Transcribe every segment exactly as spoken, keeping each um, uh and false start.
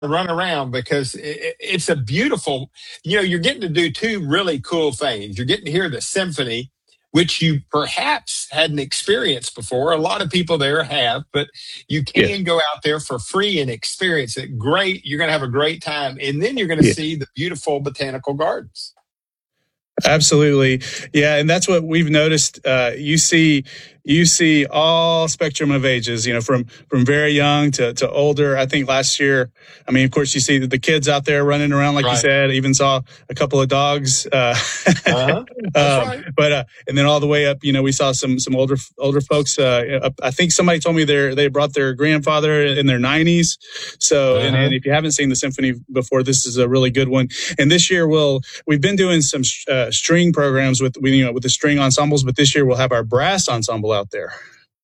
run around because it, it's a beautiful, you know, you're getting to do two really cool things. You're getting to hear the symphony, which you perhaps hadn't experienced before. A lot of people there have, but you Yes. can go out there for free and experience it. Great. You're going to have a great time. And then you're going to Yeah. see the beautiful botanical gardens. Absolutely. Yeah. And that's what we've noticed. Uh, you see, you see all spectrum of ages, you know, from, from very young to, to older. I think last year, I mean, of course, you see the kids out there running around, like you Right. said, even saw a couple of dogs. Uh, Uh-huh. That's um, right. but, uh, and then all the way up, you know, we saw some, some older, older folks. Uh, I think somebody told me they they brought their grandfather in their nineties. So, and, Uh-huh. and if you haven't seen the symphony before, this is a really good one. And this year we'll, we've been doing some, uh, string programs with, you know, with the string ensembles, but this year we'll have our brass ensemble out there.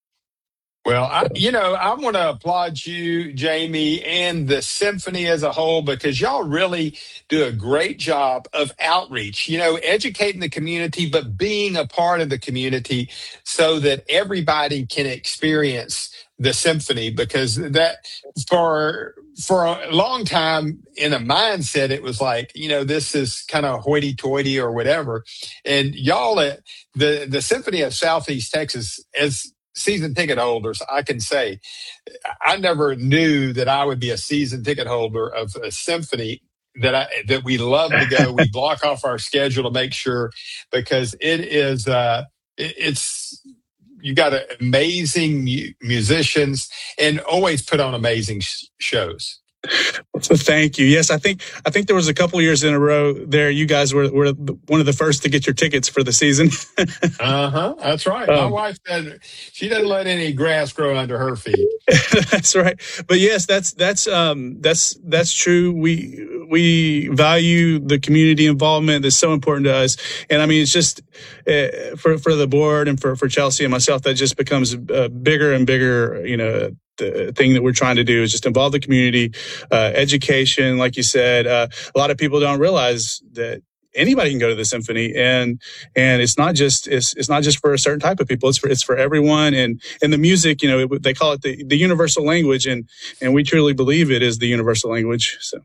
Well, I, you know, I want to applaud you, Jamie, and the symphony as a whole because y'all really do a great job of outreach, you know, educating the community, but being a part of the community so that everybody can experience the symphony because that for for a long time in a mindset it was like, you know, this is kind of hoity-toity or whatever. And y'all at the the Symphony of Southeast Texas, as season ticket holders, I can say I never knew that I would be a season ticket holder of a symphony that I that we love to go. We block off our schedule to make sure because it is uh, it, it's you got amazing mu- musicians and always put on amazing sh- shows. So thank you. Yes, I think I think there was a couple of years in a row there. You guys were, were one of the first to get your tickets for the season. Uh huh. That's right. My Um, wife said she doesn't let any grass grow under her feet. That's right. But yes, that's that's um that's that's true. We we value the community involvement that's so important to us. And I mean, it's just uh, for for the board and for for Chelsea and myself, that just becomes a bigger and bigger, you know, the thing that we're trying to do is just involve the community, uh, education, like you said. Uh, a lot of people don't realize that anybody can go to the symphony, and and it's not just it's it's not just for a certain type of people. It's for it's for everyone. And and the music, you know, it, they call it the, the universal language, and and we truly believe it is the universal language. So.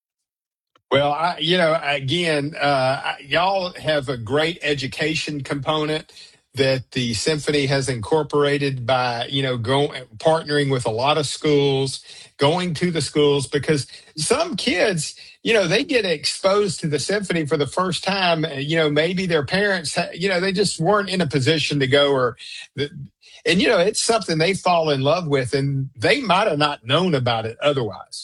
Well, I, you know, again, uh, y'all have a great education component that the symphony has incorporated by, you know, going partnering with a lot of schools, going to the schools because some kids, you know, they get exposed to the symphony for the first time. You know, maybe their parents, you know, they just weren't in a position to go or. The, and, you know, it's something they fall in love with and they might have not known about it otherwise.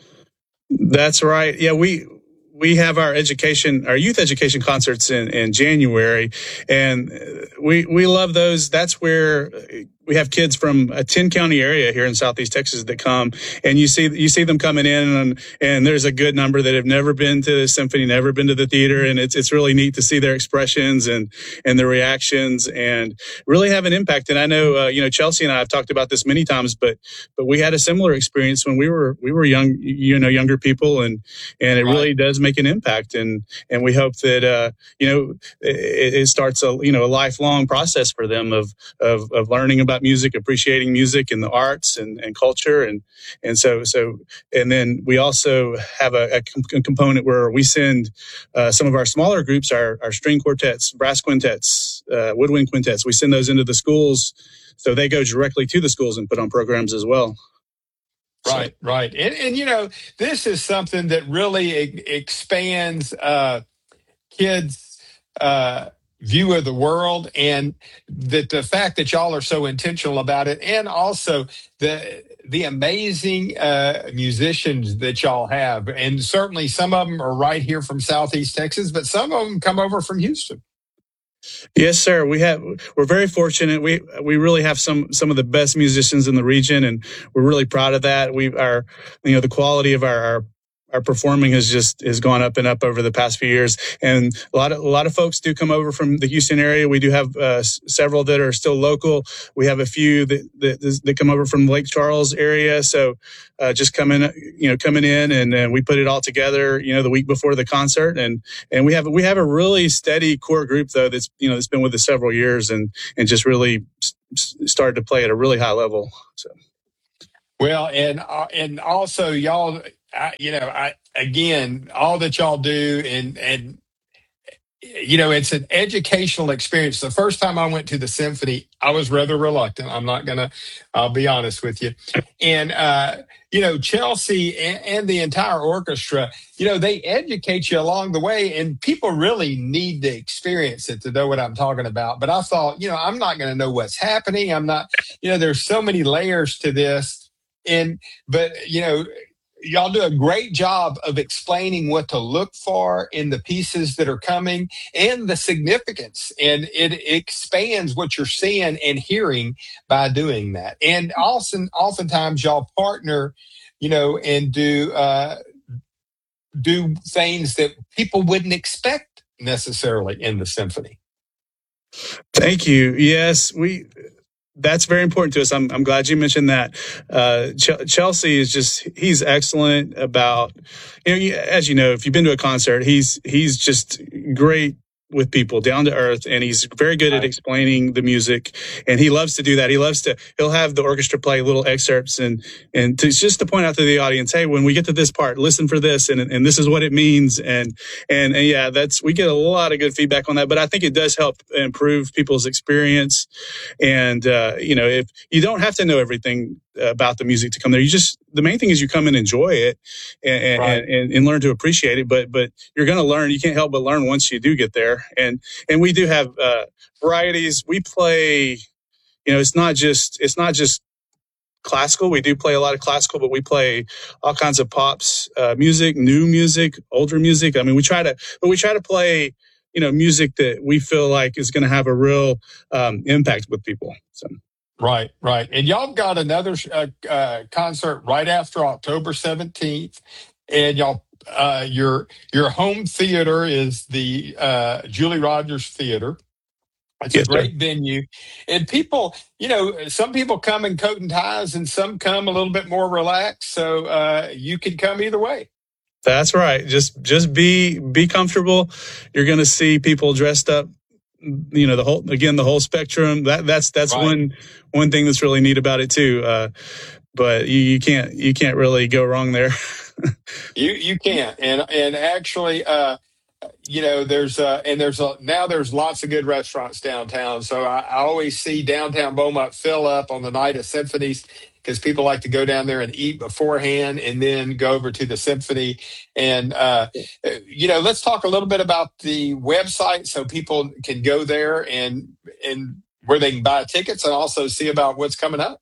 That's right. Yeah, we we have our education, our youth education concerts in, in January, and we we love those. That's where we have kids from a ten county area here in Southeast Texas that come, and you see you see them coming in, and and there's a good number that have never been to the symphony, never been to the theater, and it's it's really neat to see their expressions and and their reactions, and really have an impact. And I know uh, you know Chelsea and I have talked about this many times, but but we had a similar experience when we were we were young, you know, younger people, and and it Right. really does make an impact, and and we hope that uh, you know it, it starts a you know a lifelong process for them of of of learning about music, appreciating music and the arts and, and culture. And, and so, so, and then we also have a, a, com- a component where we send uh, some of our smaller groups, our, our string quartets, brass quintets, uh, woodwind quintets. We send those into the schools. So they go directly to the schools and put on programs as well. Right, so. right. And, and, you know, this is something that really e- expands uh, kids' uh, view of the world, and that the fact that y'all are so intentional about it, and also the the amazing uh, musicians that y'all have. And certainly some of them are right here from Southeast Texas, but some of them come over from Houston. Yes, sir. We have, we're very fortunate. We, we really have some, some of the best musicians in the region, and we're really proud of that. We are, you know, the quality of our, our Our performing has just has gone up and up over the past few years, and a lot of a lot of folks do come over from the Houston area. We do have uh, s- several that are still local. We have a few that that, that come over from the Lake Charles area. So uh, just coming, you know, coming in, and, and we put it all together, you know, the week before the concert, and and we have we have a really steady core group though that's you know that's been with us several years, and and just really s- started to play at a really high level. So. Well, and uh, and also y'all I, you know, I again, all that y'all do, and and you know, it's an educational experience. The first time I went to the symphony, I was rather reluctant. I'm not gonna, I'll be honest with you. And uh, you know, Chelsea and, and the entire orchestra, you know, they educate you along the way, and people really need to experience it to know what I'm talking about. But I thought, you know, I'm not going to know what's happening. I'm not, you know, there's so many layers to this, and but you know, y'all do a great job of explaining what to look for in the pieces that are coming and the significance. And it expands what you're seeing and hearing by doing that. And also, oftentimes y'all partner, you know, and do uh, do things that people wouldn't expect necessarily in the symphony. Thank you. Yes, we. That's very important to us. I'm, I'm glad you mentioned that. Uh, Ch- Chelsea is just, he's excellent about, you know, you, as you know, if you've been to a concert, he's, he's just great with people, down to earth, and he's very good at explaining the music, and he loves to do that. He loves to, he'll have the orchestra play little excerpts and, and to, just to point out to the audience, hey, when we get to this part, listen for this, and, and this is what it means. And, and, and yeah, that's, we get a lot of good feedback on that, but I think it does help improve people's experience. And, uh, you know, if you don't have to know everything about the music to come there, you just, the main thing is you come and enjoy it and, right. and, and, and learn to appreciate it. But, but you're going to learn, you can't help but learn once you do get there. And, and we do have, uh, varieties. We play, you know, it's not just, it's not just classical. We do play a lot of classical, but we play all kinds of pops, uh, music, new music, older music. I mean, we try to, but we try to play, you know, music that we feel like is going to have a real um, impact with people. So. Right, right. And y'all got another uh, uh, concert right after October seventeenth. And y'all, uh, your your home theater is the uh, Julie Rogers Theater. It's Yes, a great sir. venue. And people, you know, some people come in coat and ties and some come a little bit more relaxed. So uh, you can come either way. That's right. Just just be be comfortable. You're going to see people dressed up, you know, the whole, again, the whole spectrum. That that's that's right. one one thing that's really neat about it too. Uh, but you, you can't you can't really go wrong there. you you can't. And and actually, uh, you know, there's uh, and there's a, now there's lots of good restaurants downtown. So I, I always see downtown Beaumont fill up on the night of symphonies, because people like to go down there and eat beforehand and then go over to the symphony. And, uh, you know, let's talk a little bit about the website so people can go there and, and where they can buy tickets and also see about what's coming up.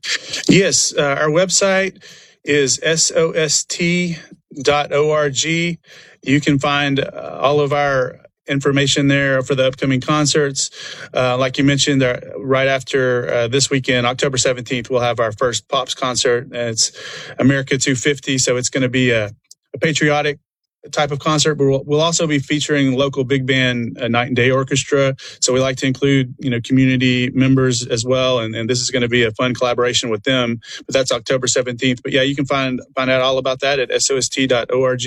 Yes, uh, our website is S O S T dot org. You can find uh, all of our information there for the upcoming concerts. Uh, like you mentioned, uh, right after uh, this weekend, October seventeenth, we'll have our first Pops concert. And it's America two fifty, so it's going to be a, a patriotic type of concert, but we'll, we'll also be featuring local big band uh, night and day orchestra. So we like to include, you know, community members as well. And, and this is going to be a fun collaboration with them, but that's October seventeenth. But yeah, you can find, find out all about that at S O S T dot org.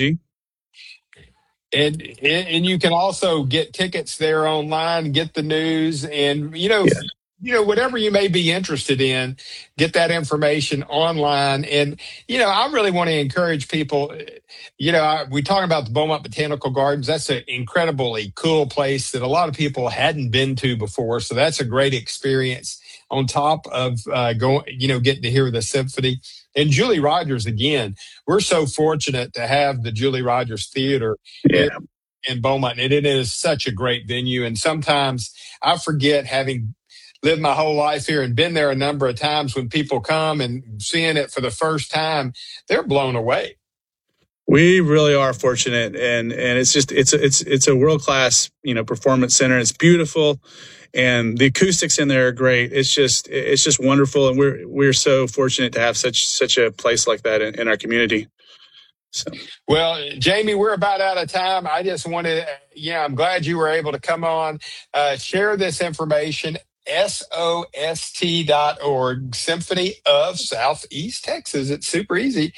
And, and you can also get tickets there online, get the news, and, you know, yeah. you know, whatever you may be interested in, get that information online. And, you know, I really want to encourage people, you know, I, we talk about the Beaumont Botanical Gardens. That's an incredibly cool place that a lot of people hadn't been to before. So that's a great experience on top of uh, going, you know, getting to hear the symphony. And Julie Rogers, again, we're so fortunate to have the Julie Rogers Theater yeah. here in Beaumont. And it is such a great venue. And sometimes I forget, having lived my whole life here and been there a number of times, when people come and seeing it for the first time, they're blown away. We really are fortunate, and and it's just it's a, it's it's a world class, you know, performance center. It's beautiful, and the acoustics in there are great. It's just it's just wonderful, and we're we're so fortunate to have such such a place like that in, in our community. So. Well, Jamie, we're about out of time. I just wanted, yeah, I'm glad you were able to come on, uh, share this information. S O S T dot org, Symphony of Southeast Texas. It's super easy.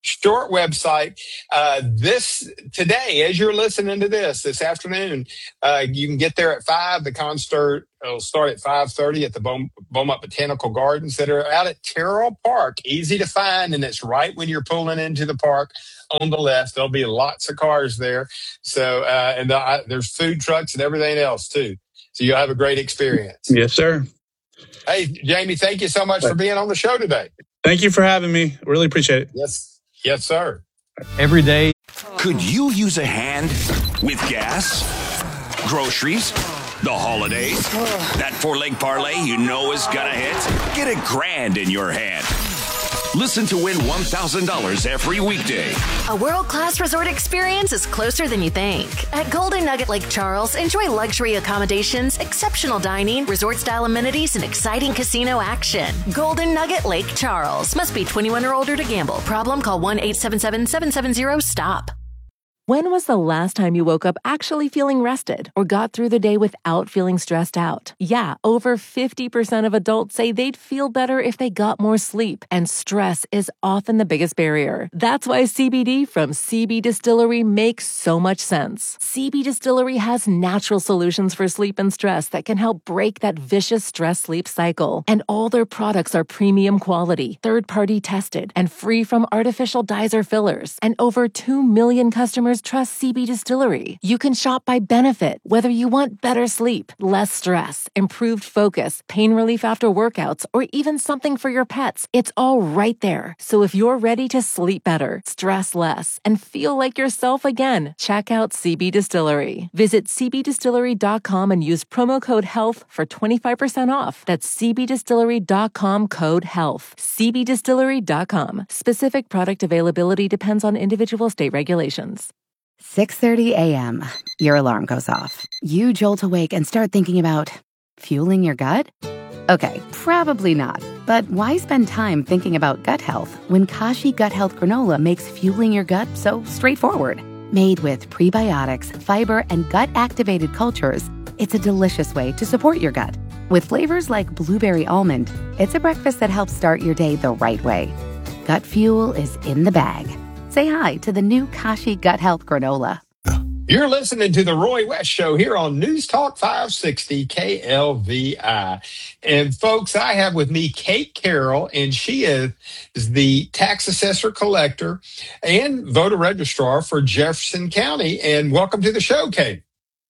short website. Uh, this today, as you're listening to this this afternoon, uh, you can get there at five. The concert will start at five thirty at the Beaumont, Beaumont Botanical Gardens that are out at Terrell Park. Easy to find, and it's right when you're pulling into the park on the left. There'll be lots of cars there. So, uh, and the, uh, there's food trucks and everything else too. So you'll have a great experience. Yes, sir. Hey, Jamie, thank you so much for being on the show today. Thank you for having me. Really appreciate it. Yes. Yes, sir. Every day. Could you use a hand with gas, groceries, the holidays? That four-leg parlay you know is gonna hit? Get a grand in your hand. Listen to win one thousand dollars every weekday. A world-class resort experience is closer than you think. At Golden Nugget Lake Charles, enjoy luxury accommodations, exceptional dining, resort-style amenities, and exciting casino action. Golden Nugget Lake Charles. Must be twenty-one or older to gamble. Problem? Call one eight seven seven, seven seven zero, stop. When was the last time you woke up actually feeling rested or got through the day without feeling stressed out? Yeah, over fifty percent of adults say they'd feel better if they got more sleep, and stress is often the biggest barrier. That's why C B D from C B Distillery makes so much sense. C B Distillery has natural solutions for sleep and stress that can help break that vicious stress-sleep cycle. And all their products are premium quality, third-party tested, and free from artificial dyes or fillers. And over two million customers trust C B Distillery. You can shop by benefit, whether you want better sleep, less stress, improved focus, pain relief after workouts, or even something for your pets. It's all right there. So if you're ready to sleep better, stress less, and feel like yourself again, check out C B Distillery. Visit c b distillery dot com and use promo code HEALTH for twenty-five percent off. That's c b distillery dot com code HEALTH. c b distillery dot com. Specific product availability depends on individual state regulations. six thirty a.m. Your alarm goes off. You jolt awake and start thinking about fueling your gut? Okay, probably not. But why spend time thinking about gut health when Kashi Gut Health Granola makes fueling your gut so straightforward? Made with prebiotics, fiber, and gut-activated cultures, it's a delicious way to support your gut. With flavors like blueberry almond, it's a breakfast that helps start your day the right way. Gut fuel is in the bag. Say hi to the new Kashi Gut Health Granola. You're listening to the Roy West Show here on News Talk five sixty K L V I. And folks, I have with me Kate Carroll, and she is the tax assessor collector and voter registrar for Jefferson County. And welcome to the show, Kate.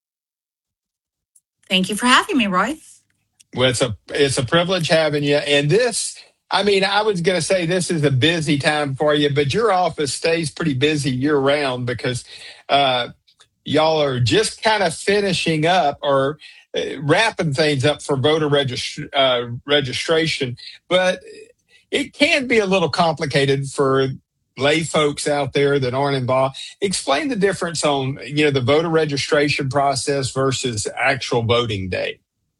Thank you for having me, Roy. Well, it's a, it's a privilege having you. And this, I mean, I was going to say this is a busy time for you, but your office stays pretty busy year round because uh, y'all are just kind of finishing up or uh, wrapping things up for voter regist- uh, registration. But it can be a little complicated for lay folks out there that aren't involved. Explain the difference on, you know, the voter registration process versus actual voting day.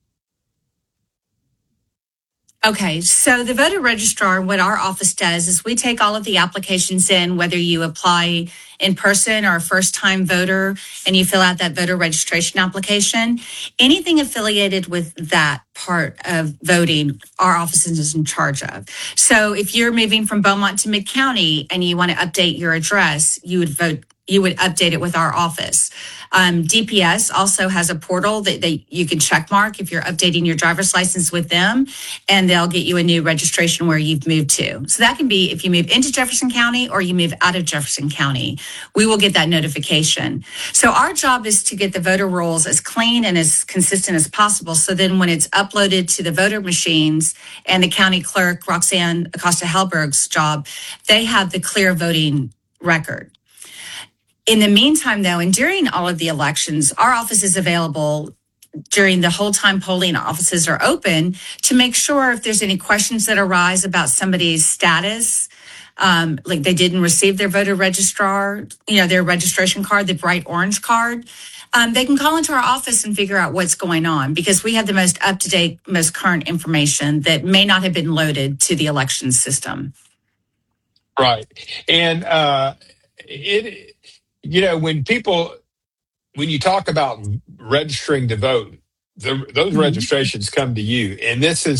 Okay, so the voter registrar, what our office does is we take all of the applications in, whether you apply in person or a first-time voter, and you fill out that voter registration application. Anything affiliated with that part of voting, our office is in charge of. So if you're moving from Beaumont to Mid-County and you want to update your address, you would vote. You would update it with our office. Um, D P S also has a portal that, that you can check mark if you're updating your driver's license with them, and they'll get you a new registration where you've moved to. So that can be if you move into Jefferson County or you move out of Jefferson County, we will get that notification. So our job is to get the voter rolls as clean and as consistent as possible. So then when it's uploaded to the voter machines and the county clerk, Roxanne Acosta-Helberg's job, they have the clear voting record. In the meantime, though, and during all of the elections, our office is available during the whole time polling offices are open to make sure if there's any questions that arise about somebody's status, um, like they didn't receive their voter registrar, you know, their registration card, the bright orange card, um, they can call into our office and figure out what's going on because we have the most up-to-date, most current information that may not have been loaded to the election system. Right. And uh, it... You know, when people, when you talk about registering to vote, the, those mm-hmm. registrations come to you. And this is,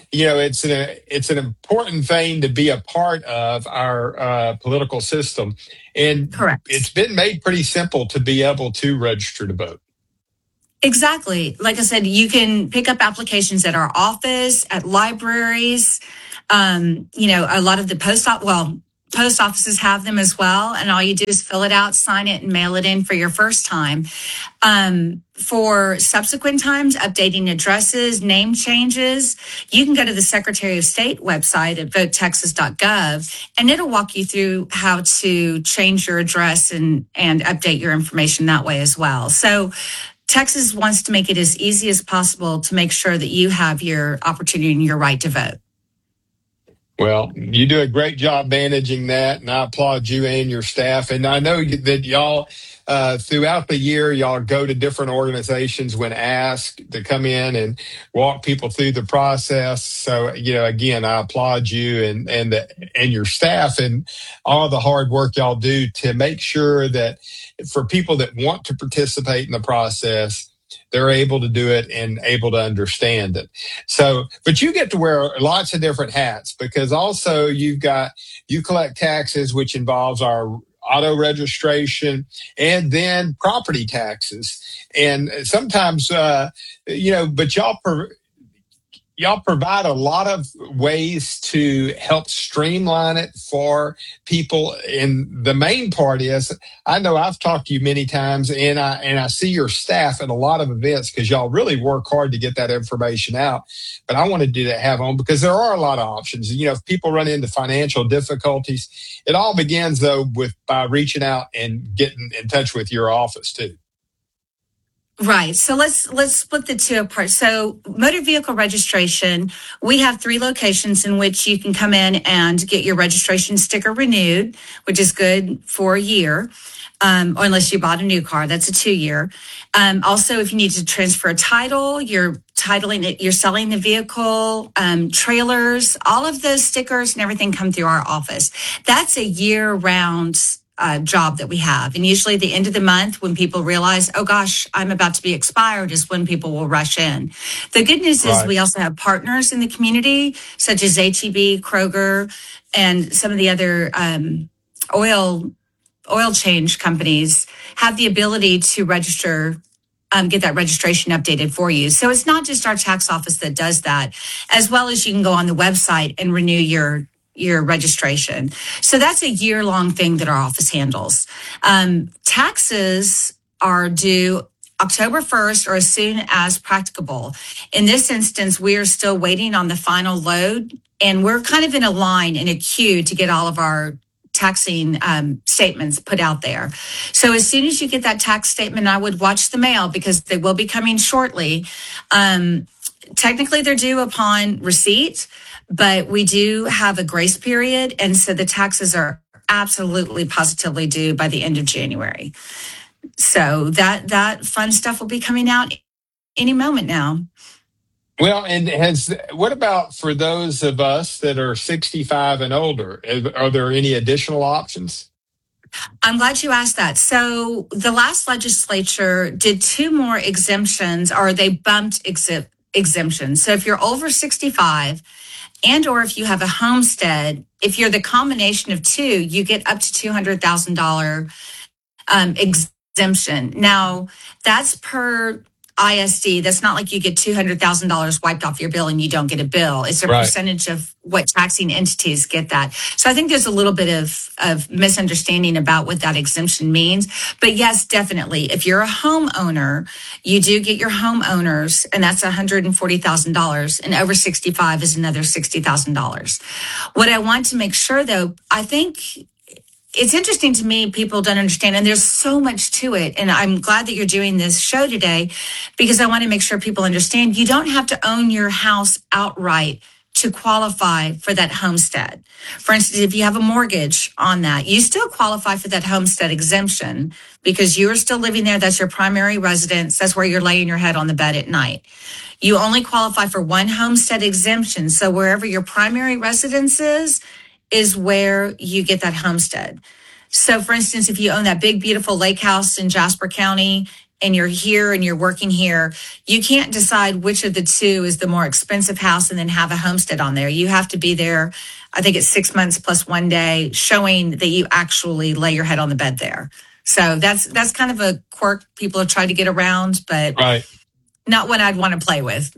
you know, it's an it's an important thing to be a part of our uh, political system, and Correct. it's been made pretty simple to be able to register to vote. Exactly. Like I said, you can pick up applications at our office, at libraries. Um, you know, a lot of the post op- well, post offices have them as well. And all you do is fill it out, sign it, and mail it in for your first time. Um, for subsequent times, updating addresses, name changes, you can go to the Secretary of State website at vote texas dot gov, and it'll walk you through how to change your address and, and update your information that way as well. So Texas wants to make it as easy as possible to make sure that you have your opportunity and your right to vote. Well, you do a great job managing that, and I applaud you and your staff. And I know that y'all, uh, throughout the year, y'all go to different organizations when asked to come in and walk people through the process. So, you know, again, I applaud you and and the, and your staff and all the hard work y'all do to make sure that for people that want to participate in the process, they're able to do it and able to understand it. So, but you get to wear lots of different hats, because also you've got, you collect taxes, which involves our auto registration and then property taxes. And sometimes, uh, you know, but y'all, per, y'all provide a lot of ways to help streamline it for people. And the main part is, I know I've talked to you many times, and I and I see your staff at a lot of events because y'all really work hard to get that information out. But I wanted to have on because there are a lot of options. You know, if people run into financial difficulties, it all begins though with by reaching out and getting in touch with your office too. Right. So let's let's split the two apart. So motor vehicle registration, we have three locations in which you can come in and get your registration sticker renewed, which is good for a year, um, or unless you bought a new car, that's a two-year. Um, also, if you need to transfer a title, you're titling it, you're selling the vehicle, um, trailers, all of those stickers and everything come through our office. That's a year-round Uh, job that we have. And usually the end of the month when people realize, oh gosh, I'm about to be expired, is when people will rush in. The good news Right. is we also have partners in the community, such as H E B, Kroger, and some of the other um, oil oil change companies have the ability to register, um, get that registration updated for you. So it's not just our tax office that does that, as well as you can go on the website and renew your your registration. So that's a year-long thing that our office handles. Um, taxes are due October first or as soon as practicable. In this instance, we are still waiting on the final load, and we're kind of in a line, in a queue to get all of our taxing um, statements put out there. So as soon as you get that tax statement, I would watch the mail because they will be coming shortly. Um, technically, they're due upon receipt, but we do have a grace period, and so the taxes are absolutely positively due by the end of January. So that that fun stuff will be coming out any moment now. Well, and has what about for those of us that are sixty-five and older? Are there any additional options? I'm glad you asked that. So the last legislature did two more exemptions, or they bumped exi- exemptions. So if you're over sixty-five, and or if you have a homestead, if you're the combination of two, you get up to two hundred thousand dollars um, exemption. Now, that's per I S D. That's not like you get two hundred thousand dollars wiped off your bill and you don't get a bill. It's a Right. percentage of what taxing entities get that. So I think there's a little bit of, of misunderstanding about what that exemption means. But yes, definitely. If you're a homeowner, you do get your homeowners, and that's one hundred forty thousand dollars. And over sixty-five is another sixty thousand dollars. What I want to make sure, though, I think it's interesting to me, people don't understand, and there's so much to it. And I'm glad that you're doing this show today because I want to make sure people understand you don't have to own your house outright to qualify for that homestead. For instance, if you have a mortgage on that, you still qualify for that homestead exemption because you're still living there. That's your primary residence. That's where you're laying your head on the bed at night. You only qualify for one homestead exemption. So wherever your primary residence is, is where you get that homestead. So for instance, if you own that big, beautiful lake house in Jasper County, and you're here and you're working here, you can't decide which of the two is the more expensive house and then have a homestead on there. You have to be there, I think it's six months plus one day, showing that you actually lay your head on the bed there. So that's that's kind of a quirk people have tried to get around, but right. not one I'd want to play with.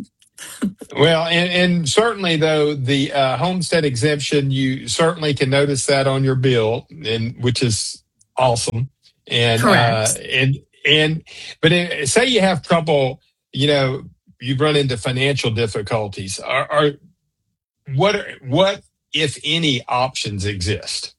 Well, and, and certainly, though, the uh, homestead exemption, you certainly can notice that on your bill, and which is awesome. And Correct. Uh, and and but it, say you have trouble, you know, you run into financial difficulties. Are, are what are, what if any options exist?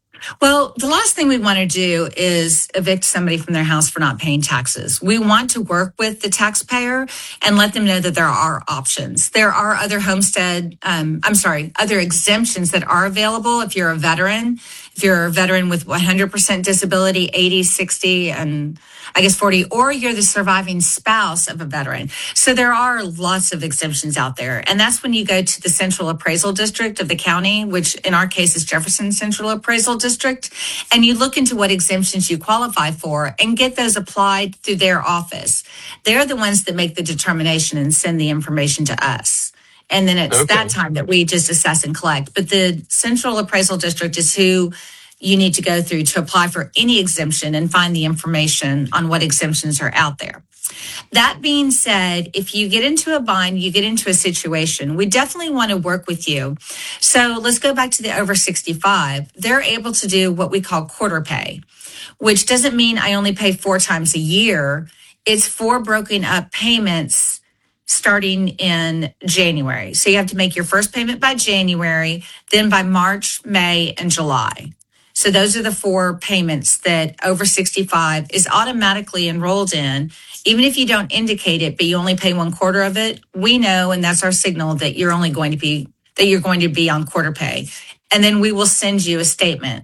Well, the last thing we want to do is evict somebody from their house for not paying taxes. We want to work with the taxpayer and let them know that there are options. There are other homestead, um, I'm sorry, other exemptions that are available if you're a veteran. If you're a veteran with one hundred percent disability, eighty, sixty, and I guess forty, or you're the surviving spouse of a veteran. So there are lots of exemptions out there. And that's when you go to the Central Appraisal District of the county, which in our case is Jefferson Central Appraisal District. And you look into what exemptions you qualify for and get those applied through their office. They're the ones that make the determination and send the information to us. And then it's okay. that time that we just assess and collect. But the Central Appraisal District is who you need to go through to apply for any exemption and find the information on what exemptions are out there. That being said, if you get into a bind, you get into a situation, we definitely want to work with you. So let's go back to the over sixty-five. They're able to do what we call quarter pay, which doesn't mean I only pay four times a year. It's four broken up payments starting in January. So you have to make your first payment by January, then by March, May, and July. So those are the four payments that over sixty-five is automatically enrolled in. Even if you don't indicate it, but you only pay one quarter of it, we know, and that's our signal, that you're only going to be, that you're going to be on quarter pay. And then we will send you a statement.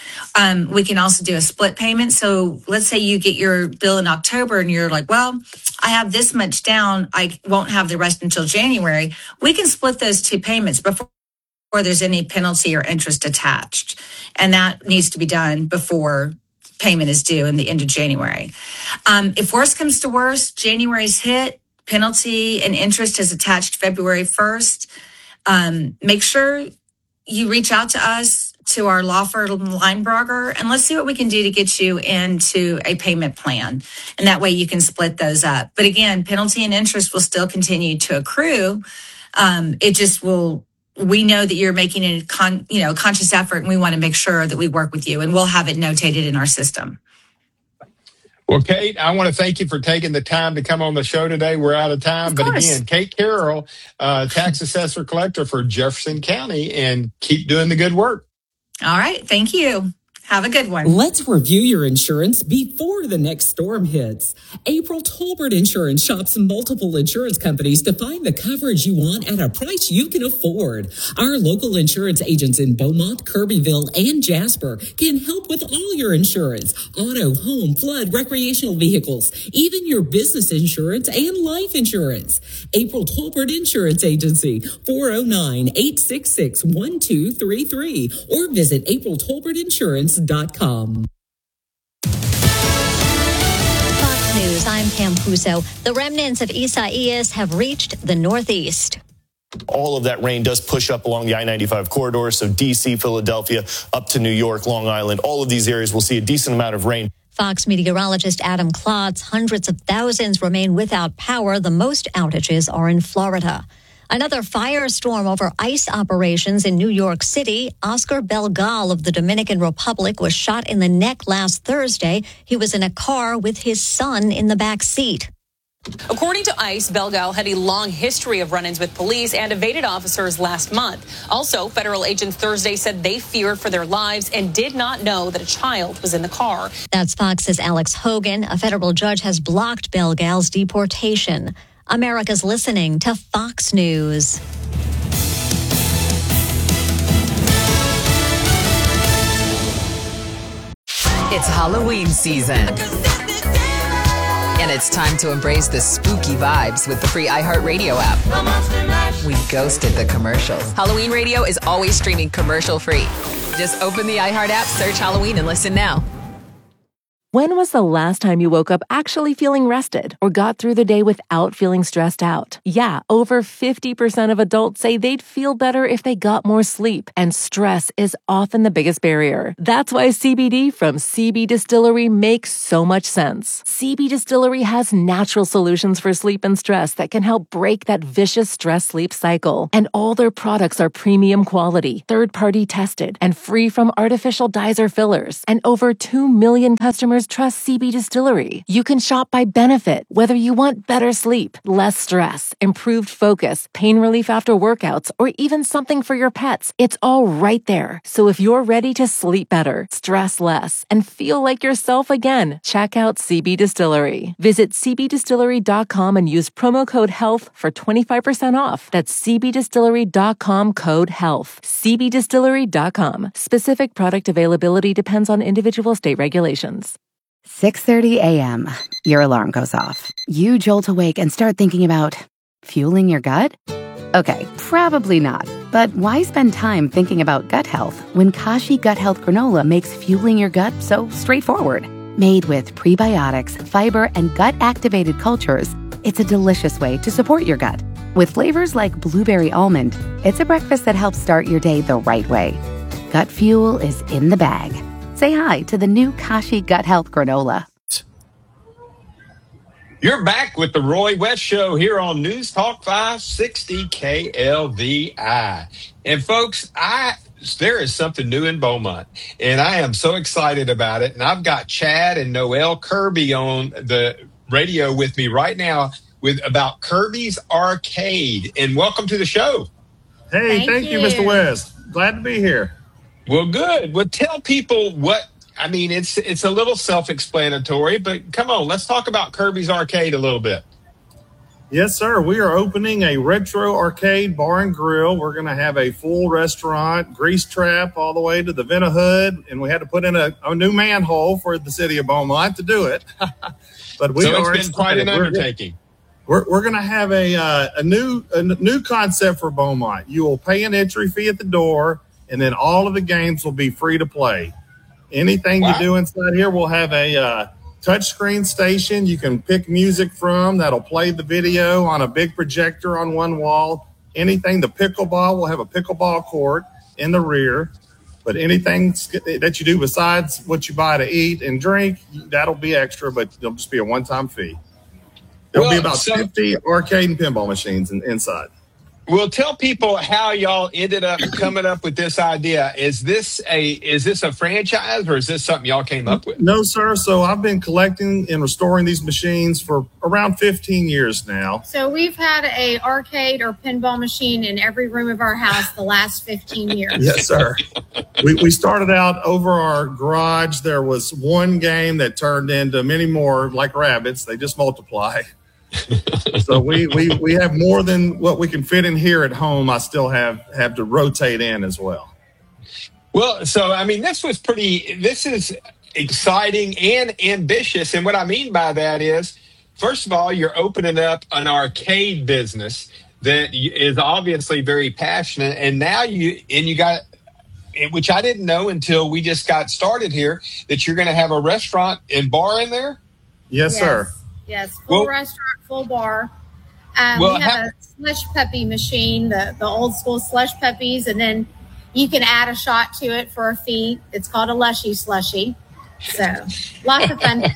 Um, we can also do a split payment. So let's say you get your bill in October and you're like, well, I have this much down. I won't have the rest until January. We can split those two payments before there's any penalty or interest attached. And that needs to be done before payment is due in the end of January. Um, if worse comes to worse, January's hit, penalty and interest is attached February first. Um, make sure you reach out to us, to our law firm Linebrogger, and let's see what we can do to get you into a payment plan. And that way you can split those up. But again, penalty and interest will still continue to accrue. Um, it just will, we know that you're making a con, you know, conscious effort, and we want to make sure that we work with you, and we'll have it notated in our system. Well, Kate, I want to thank you for taking the time to come on the show today. We're out of time. Of but course. Again, Kate Carroll, uh, tax assessor collector for Jefferson County, and keep doing the good work. All right. Thank you. Have a good one. Let's review your insurance before the next storm hits. April Tolbert Insurance shops multiple insurance companies to find the coverage you want at a price you can afford. Our local insurance agents in Beaumont, Kirbyville, and Jasper can help with all your insurance: auto, home, flood, recreational vehicles, even your business insurance and life insurance. April Tolbert Insurance Agency, four oh nine, eight six six, one two three three, or visit april tolbert insurance dot com. Fox News, I'm Pam Puso. The remnants of Isaias have reached the Northeast. All of that rain does push up along the I ninety-five corridor, so D C, Philadelphia, up to New York, Long Island. All of these areas will see a decent amount of rain. Fox meteorologist Adam Klotz, hundreds of thousands remain without power. The most outages are in Florida. Another firestorm over ICE operations in New York City. Oscar Belgal of the Dominican Republic was shot in the neck last Thursday. He was in a car with his son in the back seat. According to ICE, Belgal had a long history of run-ins with police and evaded officers last month. Also, federal agents Thursday said they feared for their lives and did not know that a child was in the car. That's Fox's Alex Hogan. A federal judge has blocked Belgal's deportation. America's listening to Fox News. It's Halloween season. And it's time to embrace the spooky vibes with the free iHeartRadio app. We ghosted the commercials. Halloween Radio is always streaming commercial free. Just open the iHeart app, search Halloween, and listen now. When was the last time you woke up actually feeling rested or got through the day without feeling stressed out? Yeah, over fifty percent of adults say they'd feel better if they got more sleep, and stress is often the biggest barrier. That's why C B D from C B Distillery makes so much sense. C B Distillery has natural solutions for sleep and stress that can help break that vicious stress-sleep cycle. And all their products are premium quality, third-party tested, and free from artificial dyes or fillers. And over two million customers trust C B Distillery. You can shop by benefit, whether you want better sleep, less stress, improved focus, pain relief after workouts, or even something for your pets. It's all right there. So if you're ready to sleep better, stress less, and feel like yourself again, check out C B Distillery. Visit c b distillery dot com and use promo code HEALTH for twenty-five percent off. That's c b distillery dot com code HEALTH. c b distillery dot com. Specific product availability depends on individual state regulations. six thirty a.m. Your alarm goes off. You jolt awake and start thinking about fueling your gut? Okay, probably not. But why spend time thinking about gut health when Kashi Gut Health Granola makes fueling your gut so straightforward? Made with prebiotics, fiber, and gut-activated cultures, it's a delicious way to support your gut. With flavors like blueberry almond, it's a breakfast that helps start your day the right way. Gut fuel is in the bag. Say hi to the new Kashi Gut Health Granola. You're back with the Roy West Show here on News Talk five sixty K L V I. And folks, I there is something new in Beaumont, and I am so excited about it. And I've got Chad and Noelle Kirby on the radio with me right now with about Kirby's Arcade. And welcome to the show. Hey, thank, thank you. you, Mister West. Glad to be here. Well, good. Well, tell people what, I mean, it's it's a little self-explanatory, but come on, let's talk about Kirby's Arcade a little bit. Yes, sir. We are opening a retro arcade bar and grill. We're going to have a full restaurant, grease trap all the way to the Venta Hood, and we had to put in a, a new manhole for the city of Beaumont to do it. But we so are it's been quite an undertaking. We're we're going to have a uh, a new a new concept for Beaumont. You will pay an entry fee at the door, and then all of the games will be free to play. Anything wow. you do inside here, we'll have a uh, touchscreen station you can pick music from that'll play the video on a big projector on one wall. Anything, the pickleball, we'll have a pickleball court in the rear. But anything that you do besides what you buy to eat and drink, that'll be extra, but it'll just be a one-time fee. There'll well, be about so- fifty arcade and pinball machines in, inside. Well, tell people how y'all ended up coming up with this idea. Is this a is this a franchise, or is this something y'all came up with? No, sir. So I've been collecting and restoring these machines for around fifteen years now. So we've had a arcade or pinball machine in every room of our house the last fifteen years. Yes, sir. we we started out over our garage. There was one game that turned into many more, like rabbits. They just multiply. So we, we, we have more than what we can fit in here at home. I still have, have to rotate in as well. Well, so, I mean, this was pretty, this is exciting and ambitious. And what I mean by that is, first of all, you're opening up an arcade business that is obviously very passionate. And now you, and you got, which I didn't know until we just got started here, that you're going to have a restaurant and bar in there? Yes, yes. sir. Yes, full well, restaurant, full bar. Um, well, we have ha- a slush puppy machine, the, the old school slush puppies, and then you can add a shot to it for a fee. It's called a lushy slushy. So lots of fun.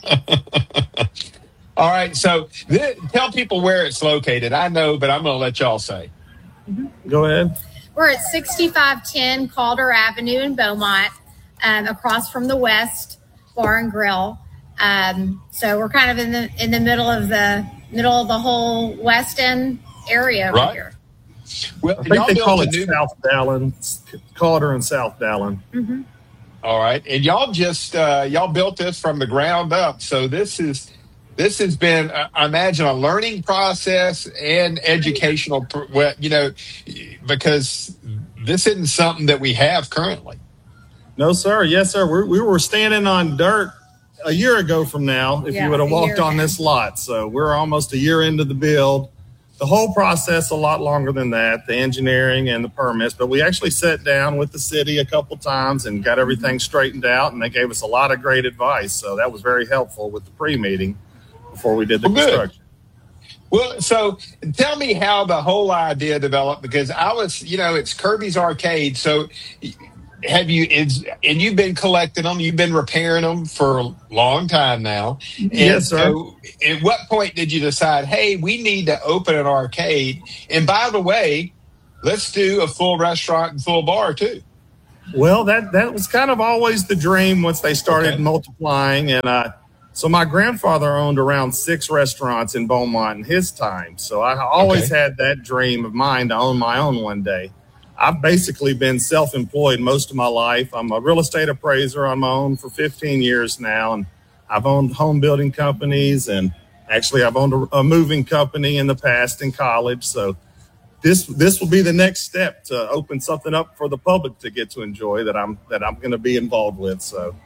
All right, so th- tell people where it's located. I know, but I'm going to let y'all say. Mm-hmm. Go ahead. We're at sixty-five ten Calder Avenue in Beaumont, um, across from the West Bar and Grill. Um, so we're kind of in the in the middle of the middle of the whole West End area over right. here. Well, I think they call it new- South Dallin, Calder and South Dallin. Mm-hmm. All right, and y'all just uh, y'all built this from the ground up. So this is this has been, uh, I imagine, a learning process and educational. Well, you know, because this isn't something that we have currently. No, sir. Yes, sir. We're, we were standing on dirt a year ago from now, if yeah, you would have walked on this lot. So we're almost a year into the build. the whole process a lot longer than that, the engineering and the permits. But we actually sat down with the city a couple times and got everything straightened out, and they gave us a lot of great advice. So that was very helpful with the pre-meeting before we did the well, construction. Well, so tell me how the whole idea developed, because I was, you know, it's Kirby's Arcade. So have you, it's, and you've been collecting them, you've been repairing them for a long time now. And yes, sir. So at what point did you decide, hey, we need to open an arcade? And by the way, let's do a full restaurant and full bar too. Well, that, that was kind of always the dream once they started okay. multiplying. And uh, so my grandfather owned around six restaurants in Beaumont in his time. So I always okay. had that dream of mine to own my own one day. I've basically been self-employed most of my life. I'm a real estate appraiser on my own for fifteen years now, and I've owned home building companies, and actually I've owned a, a moving company in the past in college. So this this will be the next step to open something up for the public to get to enjoy that I'm that I'm going to be involved with. So.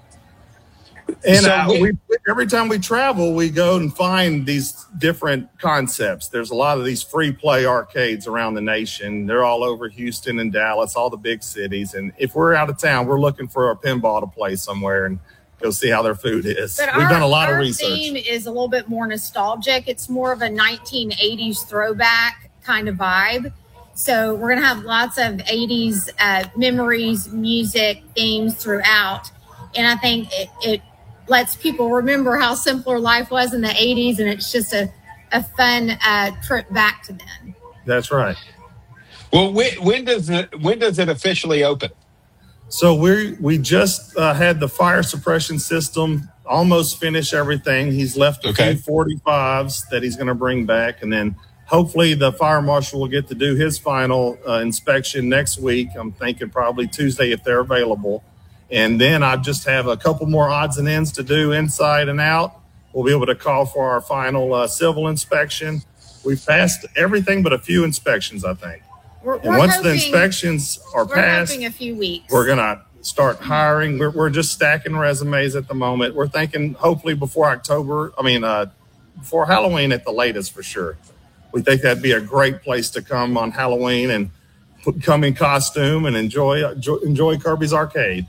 And so uh, we, we, every time we travel, we go and find these different concepts. There's a lot of these free play arcades around the nation. They're all over Houston and Dallas, all the big cities. And if we're out of town, we're looking for a pinball to play somewhere and go see how their food is. But We've our, done a lot our of research. Our theme is a little bit more nostalgic. It's more of a nineteen eighties throwback kind of vibe. So we're going to have lots of eighties uh, memories, music, themes throughout. And I think it, it lets people remember how simpler life was in the eighties, and it's just a, a fun uh, trip back to then. That's right. Well, when, when does it when does it officially open? So we we just uh, had the fire suppression system almost finish everything. He's left a okay. few forty-fives that he's going to bring back, and then hopefully the fire marshal will get to do his final uh, inspection next week. I'm thinking probably Tuesday if they're available. And then I just have a couple more odds and ends to do inside and out. We'll be able to call for our final uh, civil inspection. We've passed everything but a few inspections, I think. We're, and we're once hoping, the inspections are we're passed, hoping a few weeks. We're going to start hiring. We're, we're just stacking resumes at the moment. We're thinking hopefully before October, I mean, uh, before Halloween at the latest for sure. We think that'd be a great place to come on Halloween and put, come in costume and enjoy enjoy, enjoy Kirby's Arcade.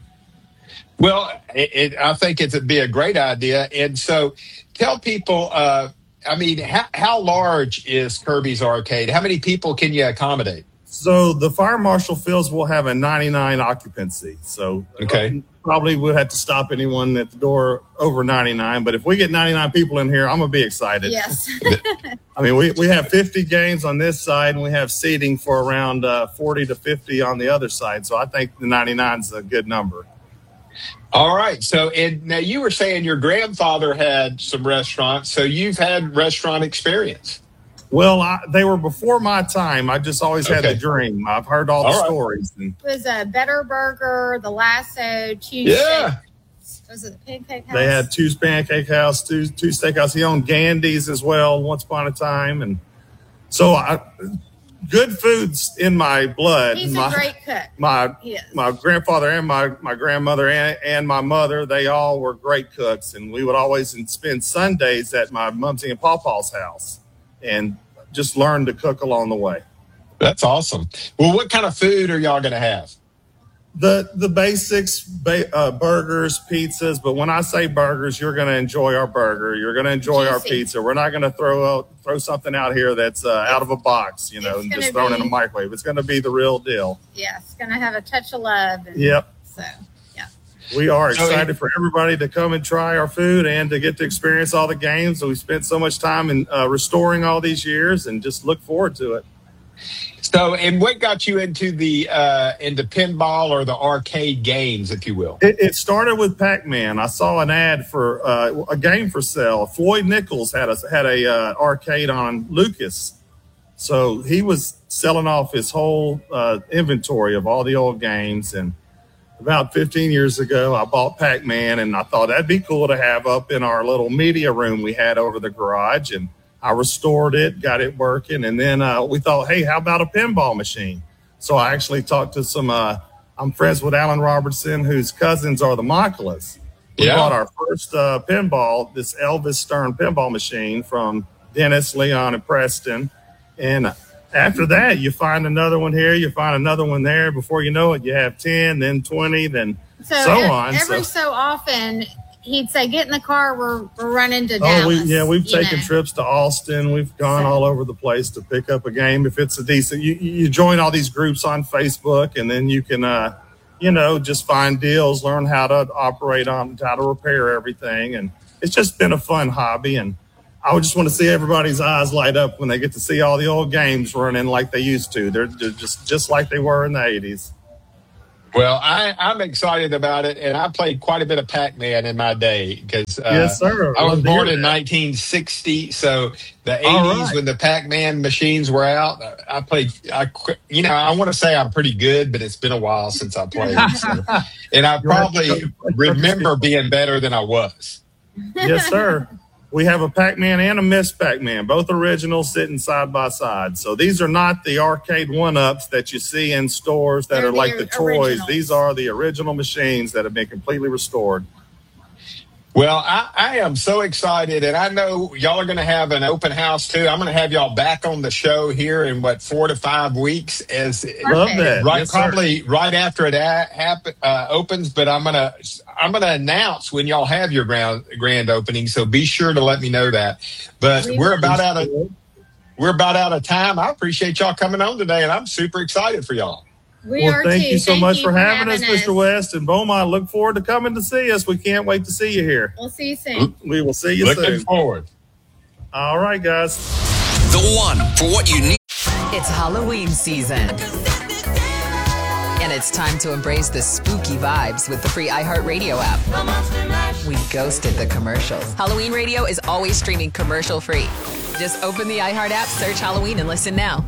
Well, it, it, I think it'd be a great idea. And so tell people, uh, I mean, how, how large is Kirby's Arcade? How many people can you accommodate? So the fire marshal feels we'll have a ninety-nine occupancy. So okay. probably we'll have to stop anyone at the door over ninety-nine. But if we get ninety-nine people in here, I'm going to be excited. Yes. I mean, we, we have fifty games on this side, and we have seating for around uh, forty to fifty on the other side. So I think the ninety-nine is a good number. All right. So, and now you were saying your grandfather had some restaurants, so you've had restaurant experience. Well, I, they were before my time. I just always okay. had the dream. I've heard all, all the right. stories. And it was a Better Burger, the Lasso, Tuesday. Yeah. Was it the Pancake House? They had Two's Pancake House, Two's, Two's Steakhouse. He owned Gandy's as well once upon a time. And so I, good food's in my blood. He's my, a great cook. My, my grandfather and my, my grandmother and, and my mother, they all were great cooks. And we would always spend Sundays at my Mumsy and Pawpaw's house and just learn to cook along the way. That's awesome. Well, what kind of food are y'all going to have? The the basics, ba- uh, burgers, pizzas. But when I say burgers, you're going to enjoy our burger. You're going to enjoy Juicy. our pizza. We're not going to throw out, throw something out here that's uh, out of a box, you know, and just thrown in a microwave. It's going to be the real deal. Yeah, it's going to have a touch of love. And yep. So, yeah. We are excited for everybody to come and try our food and to get to experience all the games that we spent so much time in uh, restoring all these years, and just look forward to it. So, and what got you into the uh, into pinball or the arcade games, if you will? It, it started with Pac-Man. I saw an ad for uh, a game for sale. Floyd Nichols had a had a uh, arcade on Lucas, so he was selling off his whole uh, inventory of all the old games. And about fifteen years ago, I bought Pac-Man, and I thought that'd be cool to have up in our little media room we had over the garage. And I restored it, got it working, and then uh, we thought, hey, how about a pinball machine? So I actually talked to some, uh, I'm friends with Alan Robertson, whose cousins are the Mokulas. We yeah. bought our first uh, pinball, this Elvis Stern pinball machine from Dennis, Leon, and Preston. And after that, you find another one here, you find another one there. Before you know it, you have ten, then twenty, then so, so every, on. Every so. so often, he'd say, get in the car, we're, we're running to Dallas. Oh, we, yeah, we've taken know? trips to Austin. We've gone so. all over the place to pick up a game. If it's a decent, you, you join all these groups on Facebook, and then you can, uh, you know, just find deals, learn how to operate on, how to repair everything. And it's just been a fun hobby. And I would just want to see everybody's eyes light up when they get to see all the old games running like they used to. They're, they're just, just like they were in the eighties. Well, I, I'm excited about it, and I played quite a bit of Pac-Man in my day because uh, yes, sir. I was born in nineteen sixty, so the eighties right. when the Pac-Man machines were out, I played. I, you know, I want to say I'm pretty good, but it's been a while since I played, so, and I probably remember being better than I was. Yes, sir. We have a Pac-Man and a Miss Pac-Man, both originals sitting side by side. So these are not the arcade one-ups that you see in stores that They're are like the, the toys. Originals. These are the original machines that have been completely restored. Well, I, I am so excited, and I know y'all are going to have an open house, too. I'm going to have y'all back on the show here in, what, four to five weeks? As Love that. Right, yes, probably sir. right after it happen, uh, opens, but I'm going to I'm going to announce when y'all have your grand, grand opening, so be sure to let me know that. But we we're about out of we're about out of time. I appreciate y'all coming on today, and I'm super excited for y'all. We well, are thank too. you so thank much you for, for having, having us, us, Mister West and Beaumont. Look forward to coming to see us. We can't wait to see you here. We'll see you soon. We will see you Looking soon. Looking forward. All right, guys. The one for what you need. It's Halloween season. And it's time to embrace the spooky vibes with the free iHeartRadio app. We ghosted the commercials. Halloween Radio is always streaming commercial free. Just open the iHeart app, search Halloween, and listen now.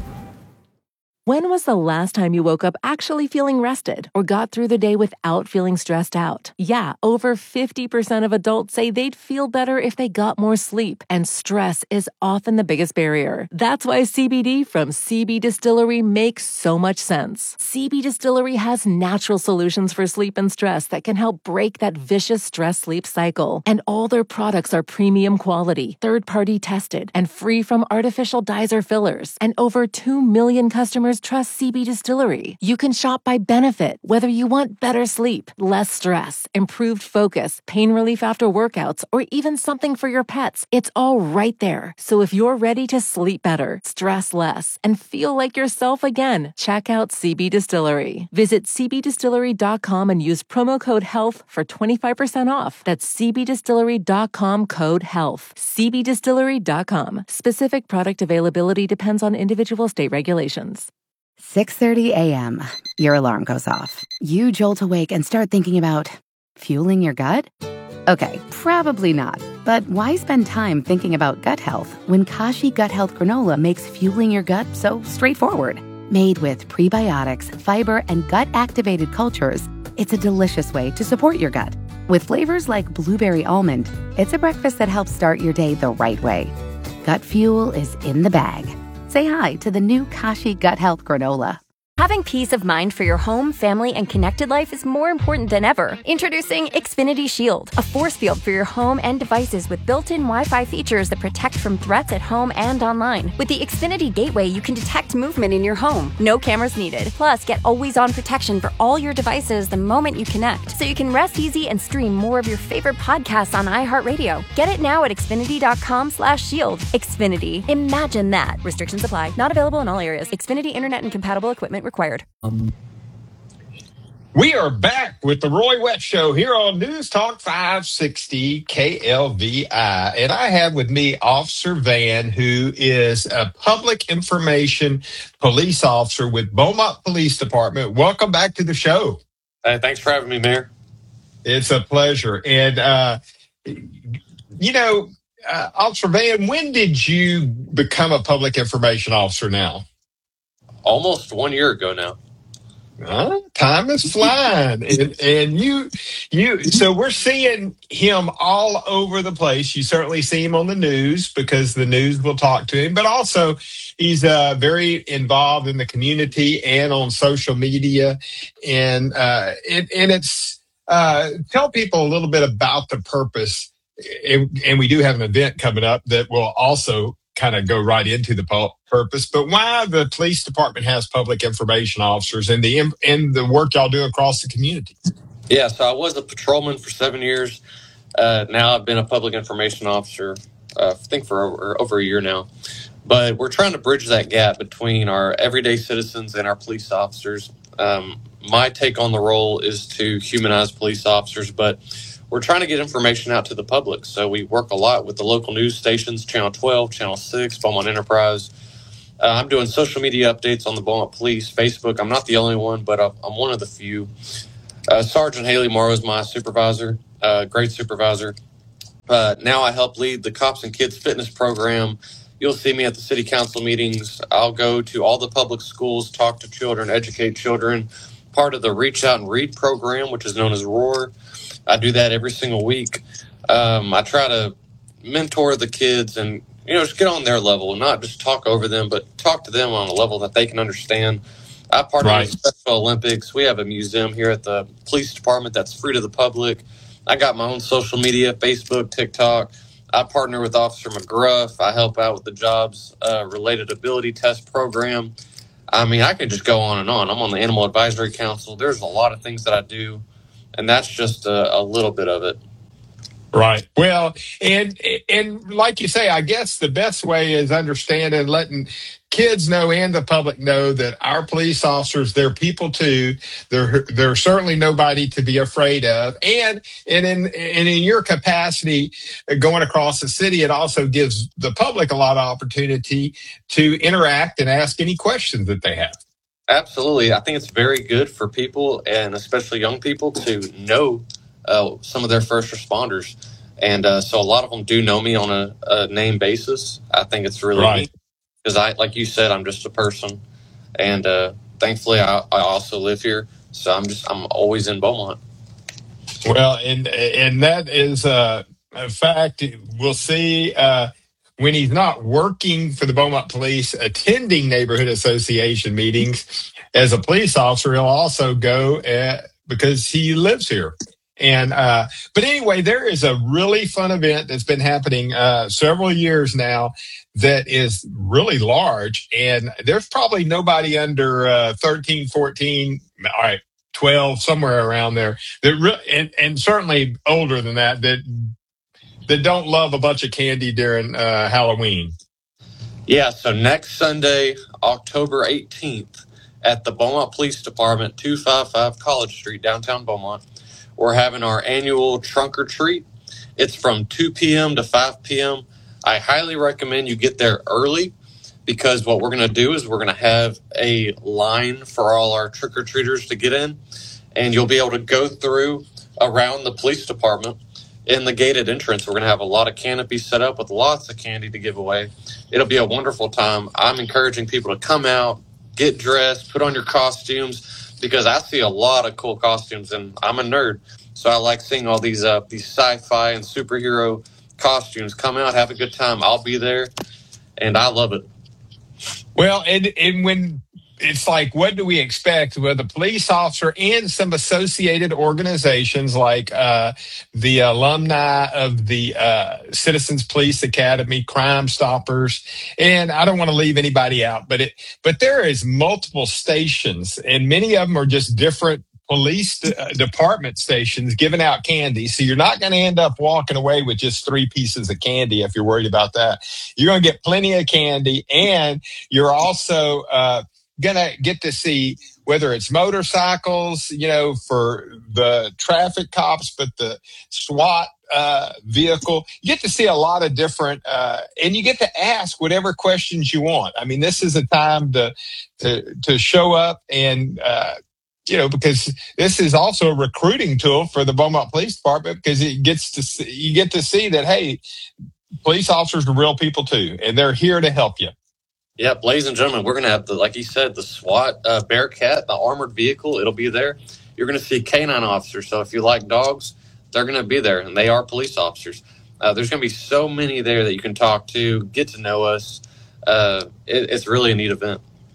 When was the last time you woke up actually feeling rested or got through the day without feeling stressed out? Yeah, over fifty percent of adults say they'd feel better if they got more sleep, and stress is often the biggest barrier. That's why C B D from C B Distillery makes so much sense. C B Distillery has natural solutions for sleep and stress that can help break that vicious stress-sleep cycle. And all their products are premium quality, third-party tested, and free from artificial dyes or fillers. And over two million customers trust C B Distillery. You can shop by benefit, whether you want better sleep, less stress, improved focus, pain relief after workouts, or even something for your pets. It's all right there. So if you're ready to sleep better, stress less, and feel like yourself again, check out C B Distillery. Visit c b distillery dot com and use promo code HEALTH for twenty-five percent off. That's c b distillery dot com code HEALTH. c b distillery dot com. Specific product availability depends on individual state regulations. six thirty a.m. Your alarm goes off. You jolt awake and start thinking about fueling your gut? Okay, probably not. But why spend time thinking about gut health when Kashi Gut Health Granola makes fueling your gut so straightforward? Made with prebiotics, fiber, and gut-activated cultures, it's a delicious way to support your gut. With flavors like blueberry almond, it's a breakfast that helps start your day the right way. Gut fuel is in the bag. Say hi to the new Kashi Gut Health Granola. Having peace of mind for your home, family, and connected life is more important than ever. Introducing Xfinity Shield, a force field for your home and devices with built-in Wi-Fi features that protect from threats at home and online. With the Xfinity Gateway, you can detect movement in your home. No cameras needed. Plus, get always-on protection for all your devices the moment you connect, so you can rest easy and stream more of your favorite podcasts on iHeartRadio. Get it now at xfinity dot com slash shield. Xfinity. Imagine that. Restrictions apply. Not available in all areas. Xfinity Internet and compatible equipment required. Um, we are back with the Roy West Show here on News Talk five sixty K L V I. And I have with me Officer Van, who is a public information police officer with Beaumont Police Department. Welcome back to the show. Hey, thanks for having me, Mayor. It's a pleasure. And, uh, you know, uh, Officer Van, when did you become a public information officer now? Almost one year ago now. Uh, time is flying. and, and you, you, so we're seeing him all over the place. You certainly see him on the news because the news will talk to him, but also he's uh, very involved in the community and on social media. And, uh, it, and it's, uh, tell people a little bit about the purpose. And, and we do have an event coming up that will also kind of go right into the pu- purpose, but why the police department has public information officers and the and the work y'all do across the community. Yeah, so I was a patrolman for seven years. Uh, now I've been a public information officer, uh, I think for over, over a year now. But we're trying to bridge that gap between our everyday citizens and our police officers. Um, my take on the role is to humanize police officers, but we're trying to get information out to the public. So we work a lot with the local news stations, Channel twelve, Channel six, Beaumont Enterprise. Uh, I'm doing social media updates on the Beaumont Police, Facebook. I'm not the only one, but I'm one of the few. Uh, Sergeant Haley Morrow is my supervisor, uh, great supervisor. Uh, now I help lead the Cops and Kids Fitness Program. You'll see me at the city council meetings. I'll go to all the public schools, talk to children, educate children. Part of the Reach Out and Read program, which is known as ROAR. I do that every single week. Um, I try to mentor the kids and, you know, just get on their level, not just talk over them, but talk to them on a level that they can understand. I partner right. with Special Olympics. We have a museum here at the police department that's free to the public. I got my own social media, Facebook, TikTok. I partner with Officer McGruff. I help out with the jobs uh, related ability test program. I mean, I could just go on and on. I'm on the Animal Advisory Council. There's a lot of things that I do, and that's just a, a little bit of it. Right. Well, and and like you say, I guess the best way is understanding, letting kids know and the public know that our police officers, they're people too. They're they're certainly nobody to be afraid of. And and in and in your capacity going across the city, it also gives the public a lot of opportunity to interact and ask any questions that they have. Absolutely. I think it's very good for people, and especially young people, to know uh, some of their first responders. And uh, so a lot of them do know me on a, a name basis. I think it's really right. neat because, I, like you said, I'm just a person. And uh, thankfully, I, I also live here. So I'm just I'm always in Beaumont. Well, and and that is uh, a fact. We'll see uh, when he's not working for the Beaumont Police, attending neighborhood association meetings as a police officer. He'll also go at, because he lives here. And uh, but anyway, there is a really fun event that's been happening uh, several years now that is really large. And there's probably nobody under uh, thirteen, fourteen, all right, twelve, somewhere around there, that re- and, and certainly older than that, that that don't love a bunch of candy during uh, Halloween. Yeah, so next Sunday, October eighteenth, at the Beaumont Police Department, two fifty-five College Street, downtown Beaumont, we're having our annual trunk or treat. It's from two p.m. to five p.m. I highly recommend you get there early, because what we're going to do is we're going to have a line for all our trick-or-treaters to get in, and you'll be able to go through around the police department in the gated entrance. We're going to have a lot of canopies set up with lots of candy to give away. It'll be a wonderful time. I'm encouraging people to come out, get dressed, put on your costumes, because I see a lot of cool costumes, and I'm a nerd, so I like seeing all these uh, these sci-fi and superhero costumes. Come out, have a good time. I'll be there, and I love it. Well, and, and when it's like, what do we expect? Well, the police officer and some associated organizations like uh, the alumni of the uh, Citizens Police Academy, Crime Stoppers, and I don't want to leave anybody out, but it, but there is multiple stations, and many of them are just different police de- department stations giving out candy. So you're not going to end up walking away with just three pieces of candy if you're worried about that. You're going to get plenty of candy, and you're also uh, going to get to see whether it's motorcycles, you know, for the traffic cops, but the SWAT uh, vehicle. You get to see a lot of different, uh, and you get to ask whatever questions you want. I mean, this is a time to to, to show up and, uh, you know, because this is also a recruiting tool for the Beaumont Police Department, because it gets to see, you get to see that, hey, police officers are real people too, and they're here to help you. Yeah, ladies and gentlemen, we're going to have, the, like you said, the SWAT uh, Bearcat, the armored vehicle. It'll be there. You're going to see canine officers. So if you like dogs, they're going to be there, and they are police officers. Uh, there's going to be so many there that you can talk to, get to know us. Uh, it, it's really a neat event.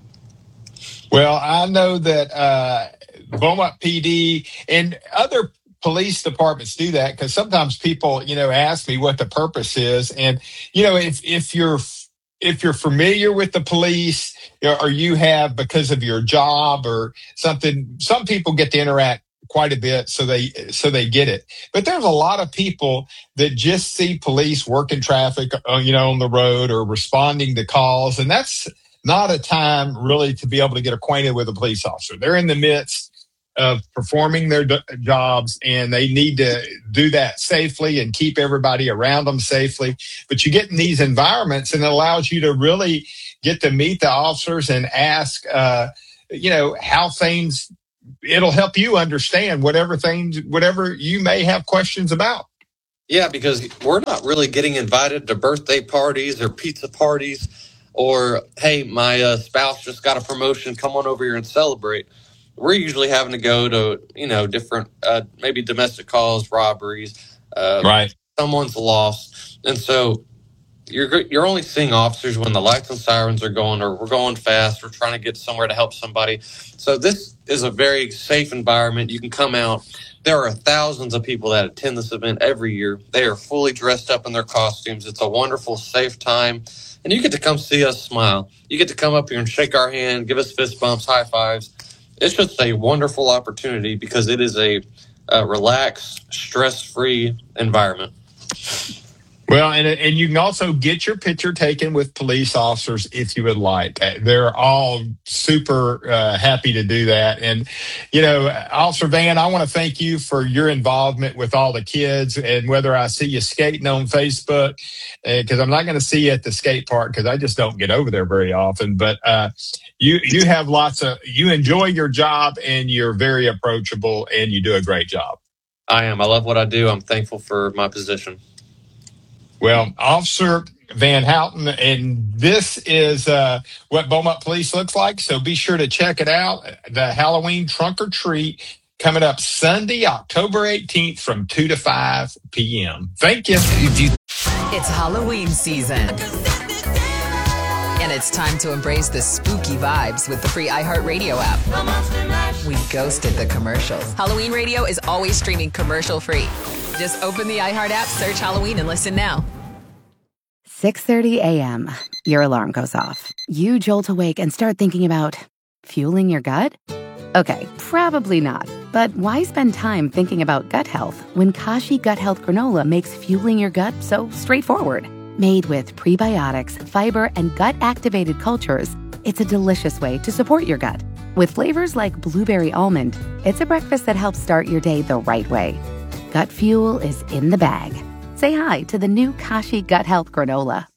Well, I know that uh, Beaumont P D and other police departments do that, because sometimes people, you know, ask me what the purpose is. And, you know, if, if you're if you're familiar with the police, or you have because of your job or something, some people get to interact quite a bit, so they so they get it. But there's a lot of people that just see police working traffic, uh, you know, on the road or responding to calls, and that's not a time really to be able to get acquainted with a police officer. They're in the midst of performing their d- jobs, and they need to do that safely and keep everybody around them safely. But you get in these environments, and it allows you to really get to meet the officers and ask, uh, you know, how things. It'll help you understand whatever things, whatever you may have questions about. Yeah, because we're not really getting invited to birthday parties or pizza parties, or hey, my uh, spouse just got a promotion. Come on over here and celebrate. We're usually having to go to, you know, different, uh, maybe domestic calls, robberies. Uh, right. Someone's lost. And so you're you're only seeing officers when the lights and sirens are going, or we're going fast. We're trying to get somewhere to help somebody. So this is a very safe environment. You can come out. There are thousands of people that attend this event every year. They are fully dressed up in their costumes. It's a wonderful, safe time. And you get to come see us smile. You get to come up here and shake our hand, give us fist bumps, high fives. It's just a wonderful opportunity because it is a, a relaxed, stress-free environment. Well, and and you can also get your picture taken with police officers if you would like. They're all super uh, happy to do that. And, you know, Officer Van, I want to thank you for your involvement with all the kids, and whether I see you skating on Facebook, because uh, I'm not going to see you at the skate park because I just don't get over there very often. But uh, you you have lots of, you enjoy your job, and you're very approachable, and you do a great job. I am. I love what I do. I'm thankful for my position. Well, Officer Van Houten, and this is uh, what Beaumont Police looks like. So be sure to check it out. The Halloween Trunk or Treat coming up Sunday, October eighteenth from two to five p.m. Thank you. It's Halloween season. And it's time to embrace the spooky vibes with the free iHeartRadio app. We ghosted the commercials. Halloween Radio is always streaming commercial free. Just open the iHeart app, search Halloween, and listen now. six thirty a.m. Your alarm goes off. You jolt awake and start thinking about fueling your gut? Okay, probably not. But why spend time thinking about gut health when Kashi Gut Health Granola makes fueling your gut so straightforward? Made with prebiotics, fiber, and gut-activated cultures, it's a delicious way to support your gut. With flavors like blueberry almond, it's a breakfast that helps start your day the right way. Gut fuel is in the bag. Say hi to the new Kashi Gut Health Granola.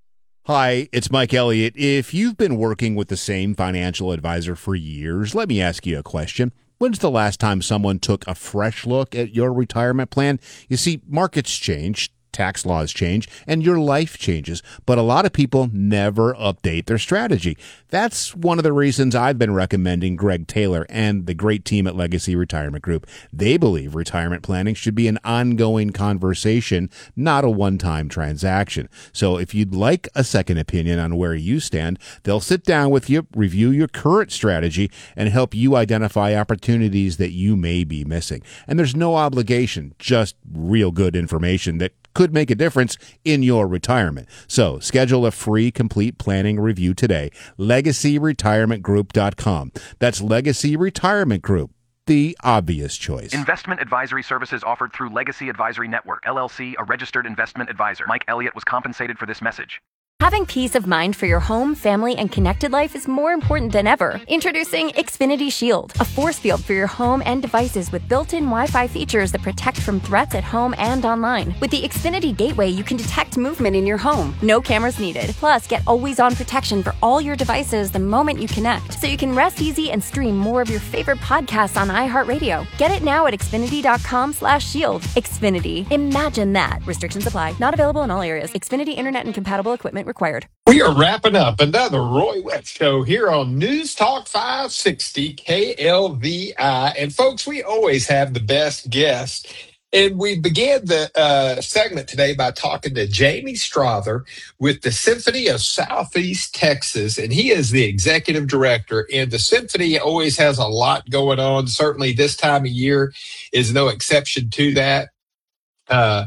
Hi, it's Mike Elliott. If you've been working with the same financial advisor for years, let me ask you a question. When's the last time someone took a fresh look at your retirement plan? You see, markets change, tax laws change, and your life changes, but a lot of people never update their strategy. That's one of the reasons I've been recommending Greg Taylor and the great team at Legacy Retirement Group. They believe retirement planning should be an ongoing conversation, not a one-time transaction. So if you'd like a second opinion on where you stand, they'll sit down with you, review your current strategy, and help you identify opportunities that you may be missing. And there's no obligation, just real good information that could make a difference in your retirement. So schedule a free complete planning review today. legacy retirement group dot com. That's Legacy Retirement Group, the obvious choice. Investment advisory services offered through Legacy Advisory Network, L L C, a registered investment advisor. Mike Elliott was compensated for this message. Having peace of mind for your home, family, and connected life is more important than ever. Introducing Xfinity Shield, a force field for your home and devices with built-in Wi-Fi features that protect from threats at home and online. With the Xfinity Gateway, you can detect movement in your home. No cameras needed. Plus, get always-on protection for all your devices the moment you connect, so you can rest easy and stream more of your favorite podcasts on iHeartRadio. Get it now at Xfinity.com slash shield. Xfinity. Imagine that. Restrictions apply. Not available in all areas. Xfinity Internet and compatible equipment required. We are wrapping up another Roy West Show here on News Talk five sixty K L V I. And folks, we always have the best guests. And we began the uh, segment today by talking to Jamie Strother with the Symphony of Southeast Texas. And he is the executive director. And the Symphony always has a lot going on. Certainly this time of year is no exception to that. Uh,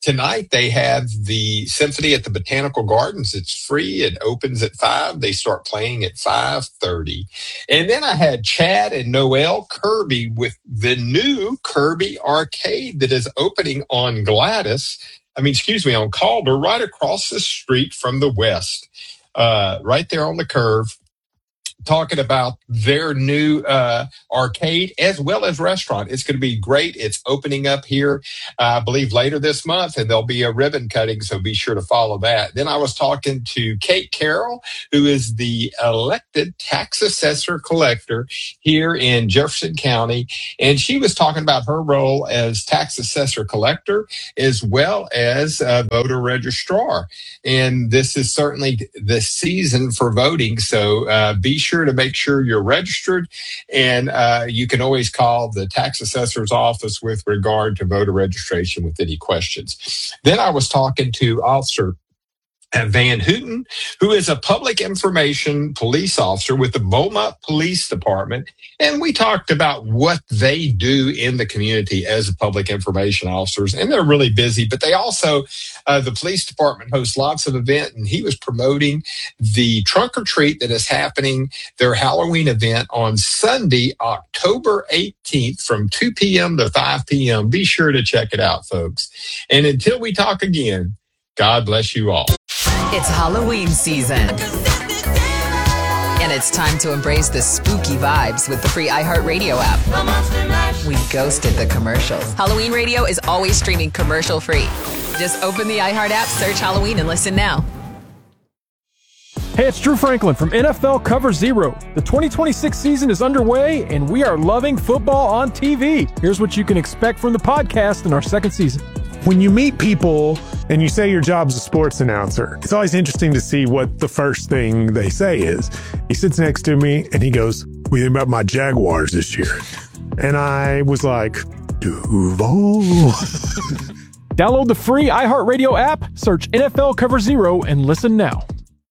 tonight they have the symphony at the Botanical Gardens. It's free. It opens at five. They start playing at five thirty. And then I had Chad and Noel Kirby with the new Kirby Arcade that is opening on Gladys. I mean, excuse me, on Calder, right across the street from the West, uh, right there on the curve. Talking about their new uh, arcade as well as restaurant. It's going to be great. It's opening up here, uh, I believe, later this month, and there'll be a ribbon cutting, so be sure to follow that. Then I was talking to Kate Carroll, who is the elected tax assessor collector here in Jefferson County, and she was talking about her role as tax assessor collector as well as uh, voter registrar. And this is certainly the season for voting, so uh, be sure to make sure you're registered, and uh, you can always call the tax assessor's office with regard to voter registration with any questions. Then I was talking to Officer Van Houten, who is a public information police officer with the Beaumont Police Department. And we talked about what they do in the community as public information officers. And they're really busy, but they also, uh, the police department hosts lots of events. And he was promoting the trunk or treat that is happening, their Halloween event on Sunday, October eighteenth from two p.m. to five p.m. Be sure to check it out, folks. And until we talk again, God bless you all. It's Halloween season. And it's time to embrace the spooky vibes with the free iHeartRadio app. We ghosted the commercials. Halloween Radio is always streaming commercial free. Just open the iHeart app, search Halloween, and listen now. Hey, it's Drew Franklin from N F L Cover Zero. The twenty twenty-six season is underway, and we are loving football on T V. Here's what you can expect from the podcast in our second season. When you meet people and you say your job's a sports announcer, it's always interesting to see what the first thing they say is. He sits next to me and he goes, "What do you think about my Jaguars this year?" And I was like, Duval. Download the free iHeartRadio app, search N F L Cover Zero, and listen now.